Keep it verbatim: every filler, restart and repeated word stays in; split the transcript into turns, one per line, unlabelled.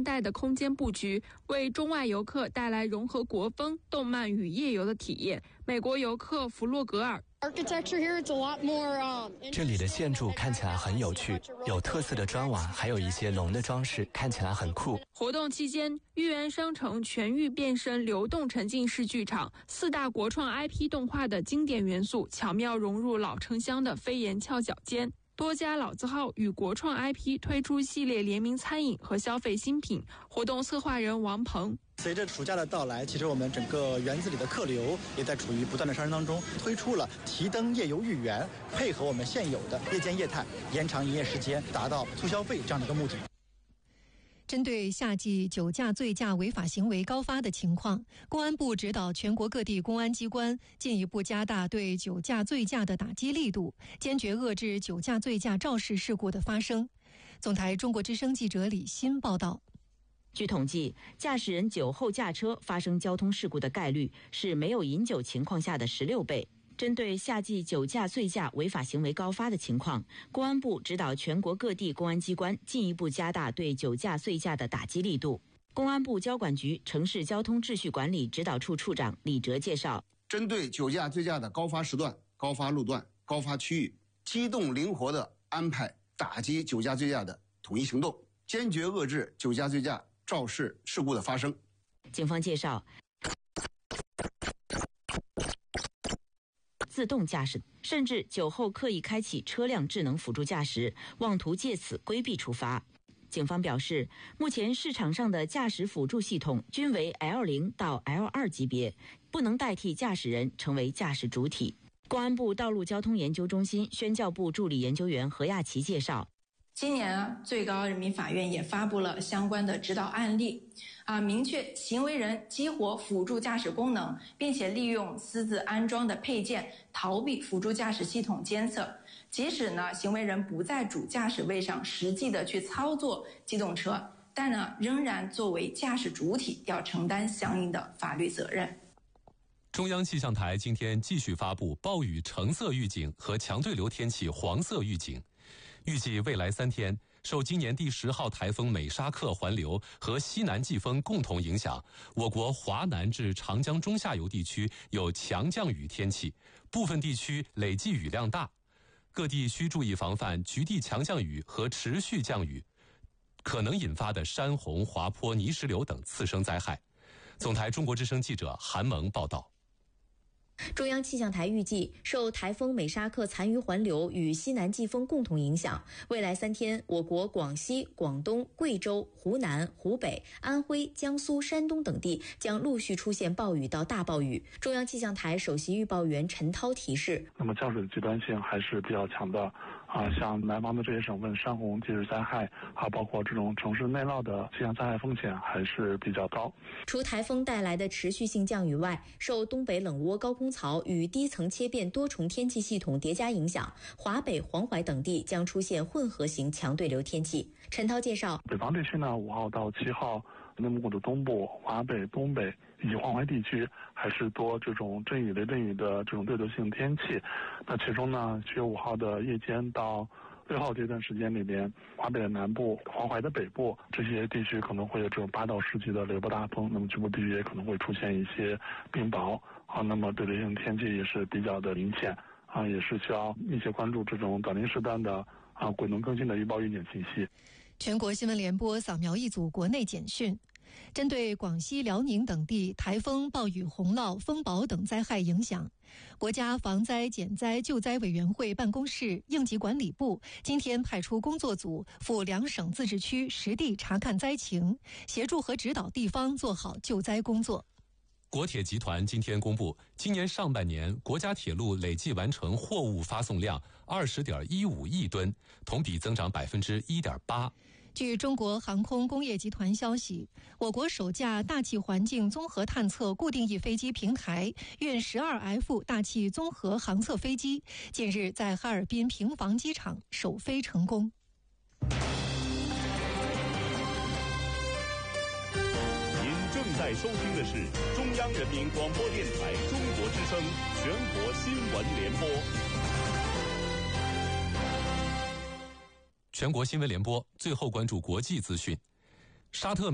代的空间布局，为中外游客带来融合国风、动漫与夜游的体验。美国游客弗洛格尔。
这里的建筑看起来很有趣，有特色的砖瓦，还有一些龙的装饰，看起来很酷。
活动期间，豫园商城全域变身流动沉浸式剧场，四大国创 I P 动画的经典元素巧妙融入老城乡的飞檐翘角间。多家老字号与国创 I P 推出系列联名餐饮和消费新品。活动策划人王鹏。
随着暑假的到来，其实我们整个园子里的客流也在处于不断的上升当中，推出了提灯夜游豫园，配合我们现有的夜间夜探，延长营业时间，达到促消费这样的一个目的。
针对夏季酒驾醉驾违法行为高发的情况，公安部指导全国各地公安机关进一步加大对酒驾醉驾的打击力度，坚决遏制酒驾醉驾肇事事故的发生。总台中国之声记者李欣报道。
据统计，驾驶人酒后驾车发生交通事故的概率是没有饮酒情况下的十六倍。针对夏季酒驾醉驾违法行为高发的情况，公安部指导全国各地公安机关进一步加大对酒驾醉驾的打击力度。公安部交管局城市交通秩序管理指导处处长李哲介绍，
针对酒驾醉驾的高发时段、高发路段、高发区域，机动灵活地安排打击酒驾醉驾的统一行动，坚决遏制酒驾醉驾肇事事故的发生。
警方介绍，自动驾驶甚至酒后刻意开启车辆智能辅助驾驶，妄图借此规避处罚。警方表示，目前市场上的驾驶辅助系统均为 L 零 到 L 二 级别，不能代替驾驶人成为驾驶主体。公安部道路交通研究中心宣教部助理研究员何亚琪介绍，
今年啊，最高人民法院也发布了相关的指导案例，啊，明确行为人激活辅助驾驶功能，并且利用私自安装的配件逃避辅助驾驶系统监测。即使呢，行为人不在主驾驶位上实际的去操作机动车，但呢，仍然作为驾驶主体要承担相应的法律责任。
中央气象台今天继续发布暴雨橙色预警和强对流天气黄色预警。预计未来三天，受今年第十号台风美沙克环流和西南季风共同影响，我国华南至长江中下游地区有强降雨天气，部分地区累计雨量大，各地需注意防范局地强降雨和持续降雨可能引发的山洪、滑坡、泥石流等次生灾害。总台中国之声记者韩萌报道。
中央气象台预计，受台风美沙克残余环流与西南季风共同影响，未来三天，我国广西、广东、贵州、湖南、湖北、安徽、江苏、山东等地将陆续出现暴雨到大暴雨。中央气象台首席预报员陈涛提示：
那么降水的极端性还是比较强的啊，像南方的这些省份，山洪、地质灾害，还包括这种城市内涝的气象灾害风险还是比较高。
除台风带来的持续性降雨外，受东北冷窝高空槽与低层切变多重天气系统叠加影响，华北、黄淮等地将出现混合型强对流天气。陈涛介绍，
北方地区呢，五号到七号，内蒙古的东部、华北、东北以及黄淮地区还是多这种阵雨、雷阵雨的这种对流性天气。那其中呢，七月五号的夜间到六号这段时间里边，华北的南部、黄淮的北部这些地区可能会有这种八到十级的雷暴大风，那么局部地区也可能会出现一些冰雹啊，那么对流性天气也是比较的明显啊，也是需要密切关注这种短临时段的啊滚动更新的预报预警信息。
全国新闻联播扫描一组国内简讯。针对广西、辽宁等地台风、暴雨、洪涝、风雹等灾害影响，国家防灾减灾救灾委员会办公室、应急管理部今天派出工作组赴两省自治区实地查看灾情，协助和指导地方做好救灾工作。
国铁集团今天公布，今年上半年国家铁路累计完成货物发送量二十点一五亿吨，同比增长百分之一点八。
据中国航空工业集团消息，我国首架大气环境综合探测固定翼飞机平台运 十二 F 大气综合航测飞机近日在哈尔滨平房机场首飞成功。
您正在收听的是中央人民广播电台中国之声全国新闻联播。
全国新闻联播，最后关注国际资讯。沙特